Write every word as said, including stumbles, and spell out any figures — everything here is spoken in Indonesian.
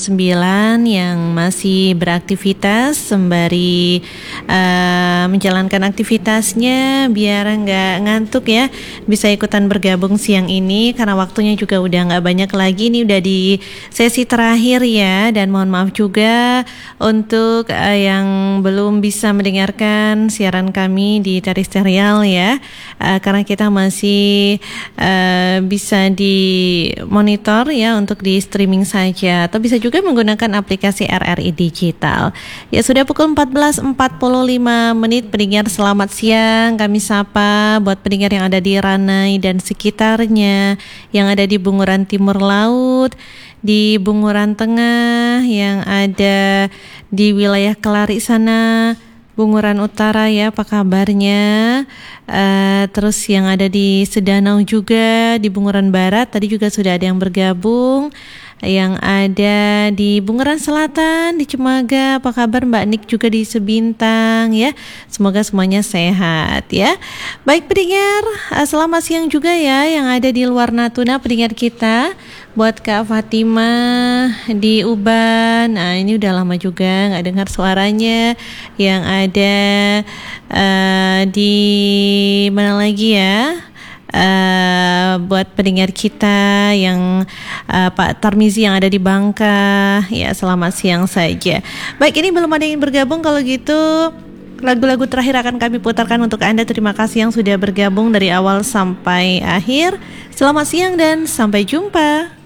sembilan yang masih beraktivitas sembari uh, menjalankan aktivitasnya biar nggak ngantuk ya, bisa ikutan bergabung siang ini karena waktunya juga udah nggak banyak lagi. Ini udah di sesi terakhir ya, dan mohon maaf juga untuk uh, yang belum bisa mendengarkan siaran kami di Terrestrial ya, uh, karena kita masih uh, bisa di monitor ya untuk di streaming saja, atau bisa juga menggunakan aplikasi R R I Digital. Ya, sudah pukul empat belas empat puluh lima menit. Pendengar selamat siang, kami sapa buat pendengar yang ada di Ranai dan sekitarnya, yang ada di Bunguran Timur Laut, di Bunguran Tengah, yang ada di wilayah Kelari sana, Bunguran Utara ya, apa kabarnya? Uh, terus yang ada di Sedanau juga, di Bunguran Barat tadi juga sudah ada yang bergabung. Yang ada di Bunguran Selatan, di Cimaga, apa kabar Mbak Nik juga di Sebintang ya. Semoga semuanya sehat ya. Baik pendengar, selamat siang juga ya yang ada di luar Natuna pendengar kita. Buat Kak Fatimah di Uban, nah ini udah lama juga nggak dengar suaranya. Yang ada uh, di mana lagi ya? Uh, buat pendengar kita yang uh, Pak Tarmizi yang ada di Bangka, ya selamat siang saja. Baik, ini belum ada yang bergabung, kalau gitu lagu-lagu terakhir akan kami putarkan untuk Anda. Terima kasih yang sudah bergabung dari awal sampai akhir. Selamat siang dan sampai jumpa.